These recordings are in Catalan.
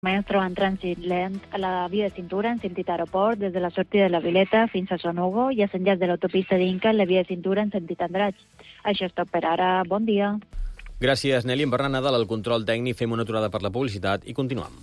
Es troba en trànsit lent a la via de cintura en sentit aeroport des de la sortida de la Vileta fins a Son Hugo i a l'enllaç de l'autopista d'Inca en la via de cintura en sentit Andratx. Això és tot per ara. Bon dia. Gràcies, Nelly. En Bernat Nadal, al control tècnic, fem una aturada per la publicitat i continuem.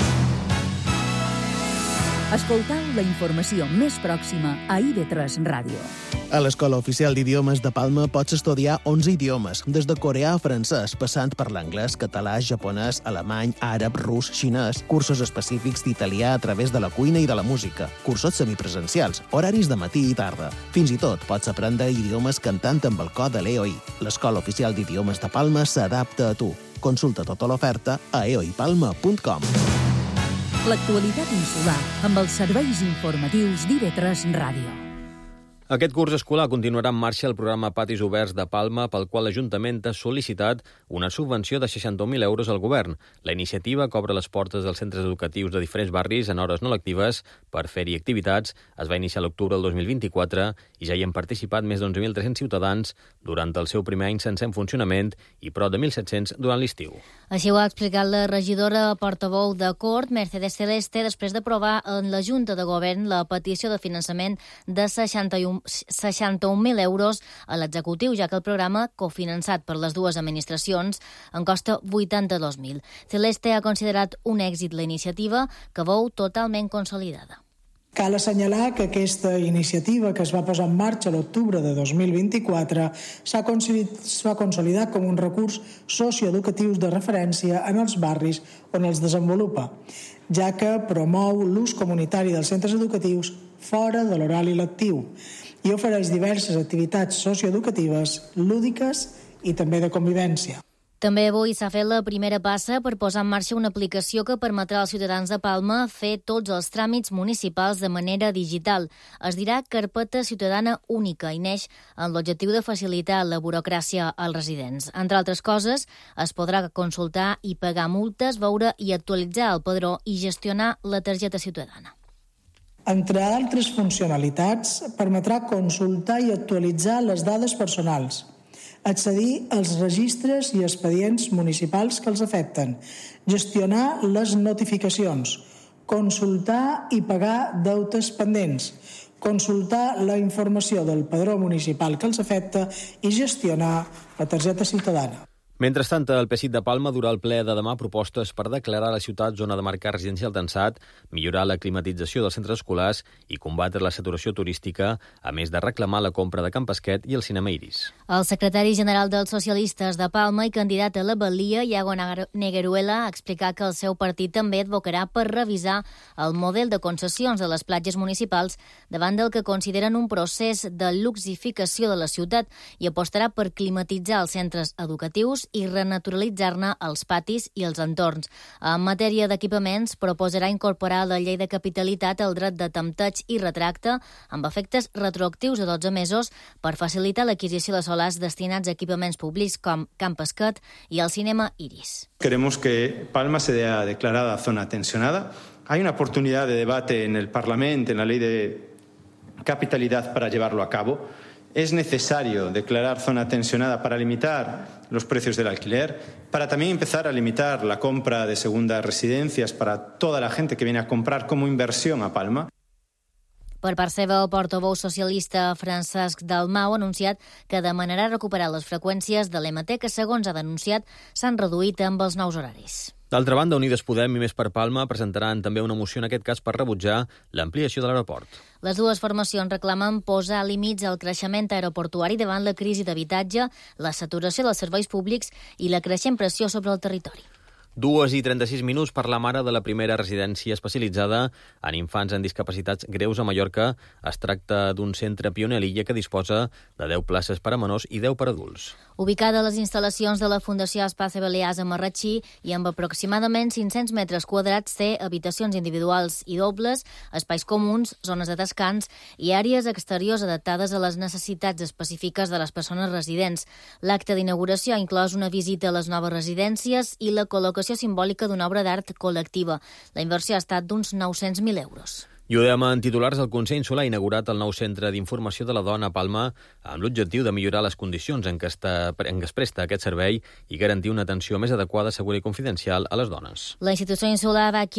Escoltau la informació més pròxima a IB3 Ràdio. A l'Escola Oficial d'Idiomes de Palma pots estudiar 11 idiomes, des de coreà a francès, passant per l'anglès, català, japonès, alemany, àrab, rus, xinès, cursos específics d'italià a través de la cuina i de la música, cursos semipresencials, horaris de matí i tarda. Fins i tot pots aprendre idiomes cantant amb el cor de l'EOI. L'Escola Oficial d'Idiomes de Palma s'adapta a tu. Consulta tota l'oferta a eoipalma.com. L'actualitat insular amb els serveis informatius d'IB3 Ràdio. Aquest curs escolar continuarà en marxa el programa Patis Oberts de Palma, pel qual l'Ajuntament ha sol·licitat una subvenció de 61.000 euros al govern. La iniciativa, que obre les portes dels centres educatius de diferents barris en hores no lectives per fer-hi activitats, es va iniciar a l'octubre del 2024 i ja hi han participat més d'11.300 ciutadans durant el seu primer any sencer en funcionament i prop de 1.700 durant l'estiu. Així ho ha explicat la regidora portaveu de Cort, Mercedes Celeste, després d'aprovar en la Junta de Govern la petició de finançament de 61.000 euros a l'executiu, ja que el programa, cofinançat per les dues administracions, en costa 82.000. Celeste ha considerat un èxit la iniciativa, que veu totalment consolidada. Cal assenyalar que aquesta iniciativa, que es va posar en marxa a l'octubre de 2024, s'ha consolidat com un recurs socioeducatiu de referència en els barris on els desenvolupa, ja que promou l'ús comunitari dels centres educatius fora de l'horari lectiu i ofereix diverses activitats socioeducatives, lúdiques i també de convivència. També avui s'ha fet la primera passa per posar en marxa una aplicació que permetrà als ciutadans de Palma fer tots els tràmits municipals de manera digital. Es dirà Carpeta Ciutadana Única i neix amb l'objectiu de facilitar la burocràcia als residents. Entre altres coses, es podrà consultar i pagar multes, veure i actualitzar el padró i gestionar la targeta ciutadana. Entre altres funcionalitats, permetrà consultar i actualitzar les dades personals, accedir als registres i expedients municipals que els afecten, gestionar les notificacions, consultar i pagar deutes pendents, consultar la informació del padró municipal que els afecta i gestionar la targeta ciutadana. Mentrestant, el PSIC de Palma durà el ple de demà propostes per declarar la ciutat zona de marca residencial d'Ensat, millorar la climatització dels centres escolars i combatre la saturació turística, a més de reclamar la compra de Can Pesquet i el cinema Iris. El secretari general dels socialistes de Palma i candidat a la Balia, Iago Negueruela, ha explicat que el seu partit també advocarà per revisar el model de concessions de les platges municipals davant del que consideren un procés de luxificació de la ciutat i apostarà per climatitzar els centres educatius i renaturalitzar-ne els patis i els entorns. En matèria d'equipaments, proposarà incorporar a la llei de capitalitat el dret de tempteig i retracte amb efectes retroactius a 12 mesos per facilitar l'adquisició de solars destinats a equipaments públics com Can Pesquet i el cinema Iris. Queremos que Palma sea declarada zona tensionada. Hay una oportunidad de debate en el Parlamento, en la ley de capitalidad para llevarlo a cabo. Es necesario declarar zona tensionada para limitar los precios del alquiler, para también empezar a limitar la compra de segundas residencias para toda la gente que viene a comprar como inversión a Palma. Per part seva, el portaveu socialista Francesc Dalmau ha anunciat que demanarà recuperar les freqüències de l'MT que, segons ha denunciat, s'han reduït amb els nous horaris. D'altra banda, Unides Podem i Més per Palma presentaran també una moció en aquest cas per rebutjar l'ampliació de l'aeroport. Les dues formacions reclamen posar límits al creixement aeroportuari davant la crisi d'habitatge, la saturació dels serveis públics i la creixent pressió sobre el territori. 2:36 per la mare de la primera residència especialitzada en infants amb discapacitats greus a Mallorca. Es tracta d'un centre pioner a l'illa que disposa de 10 places per a menors i 10 per a adults. Ubicada a les instal·lacions de la Fundació Espace Balears a Marratxí i amb aproximadament 500 metres quadrats, té habitacions individuals i dobles, espais comuns, zones de descans i àrees exteriors adaptades a les necessitats específiques de les persones residents. L'acte d'inauguració ha inclòs una visita a les noves residències i la col·locació simbòlica d'una obra d'art col·lectiva. La inversió ha estat d'uns 900.000 euros. I ho dèiem en titulars, el Consell Insular ha inaugurat el nou Centre d'Informació de la Dona a Palma amb l'objectiu de millorar les condicions en què es presta aquest servei i garantir una atenció més adequada, segura i confidencial a les dones. La institució insular va